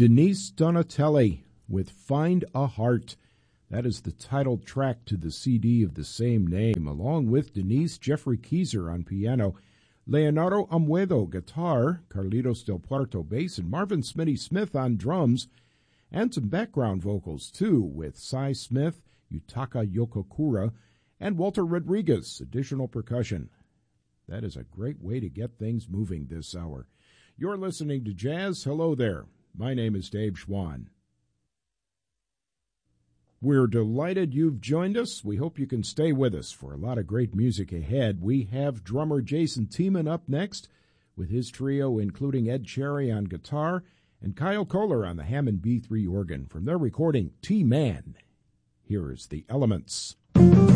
Denise Donatelli with Find a Heart. That is the title track to the CD of the same name. Along with Denise, Jeffrey Keyser on piano, Leonardo Amuedo guitar, Carlitos Del Puerto bass, and Marvin Smitty Smith on drums, and some background vocals too with Cy Smith, Yutaka Yokokura, and Walter Rodriguez, additional percussion. That is a great way to get things moving this hour. You're listening to Jazz. Hello there. My name is Dave Schwann. We're delighted you've joined us. We hope you can stay with us for a lot of great music ahead. We have drummer Jason Tiemann up next with his trio, including Ed Cherry on guitar and Kyle Kohler on the Hammond B3 organ from their recording T-Man. Here is The Elements.